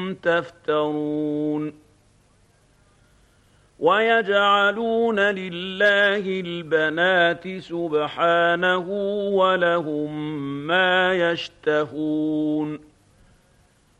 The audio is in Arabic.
تفترون ويجعلون لله البنات سبحانه ولهم ما يشتهون